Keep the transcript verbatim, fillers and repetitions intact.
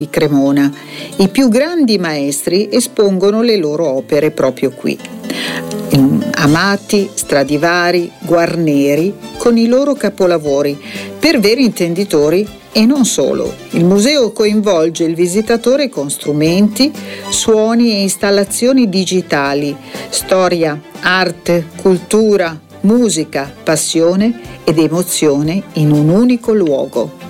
di Cremona. I più grandi maestri espongono le loro opere proprio qui. Amati, Stradivari, Guarneri, con i loro capolavori, per veri intenditori e non solo. Il museo coinvolge il visitatore con strumenti, suoni e installazioni digitali, storia, arte, cultura, musica, passione ed emozione in un unico luogo.